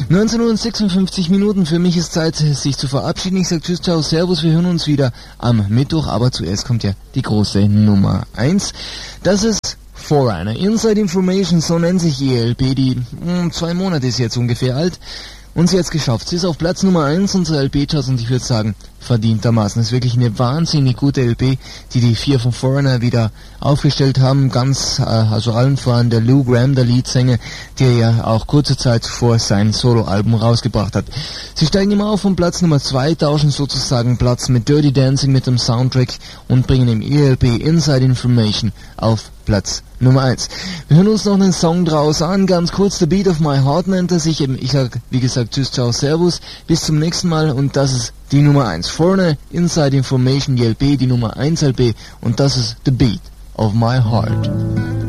19:56. Für mich ist Zeit, sich zu verabschieden. Ich sage Tschüss, ciao, servus. Wir hören uns wieder am Mittwoch. Aber zuerst kommt ja die große Nummer 1. Das ist Foreigner. Inside Information, so nennt sich die LP, die 2 Monate ist jetzt ungefähr alt. Und sie hat es geschafft. Sie ist auf Platz Nummer 1 unserer LP-Charts und ich würde sagen, verdientermaßen. Es ist wirklich eine wahnsinnig gute LP, die 4 von Foreigner wieder aufgestellt haben. Also allen voran der Lou Gramm, der Leadsänger, der ja auch kurze Zeit zuvor sein Soloalbum rausgebracht hat. Sie steigen immer auf von Platz Nummer 2, tauschen sozusagen Platz mit Dirty Dancing mit dem Soundtrack und bringen im ELP Inside Information auf Platz Nummer 1. Wir hören uns noch einen Song draus an, ganz kurz, The Beat of My Heart nennt er sich. Ich sag, wie gesagt, tschüss, ciao, servus, bis zum nächsten Mal und das ist die Nummer 1. Foreigner, Inside Information, die LP, die Nummer 1 LP und das ist The Beat of My Heart.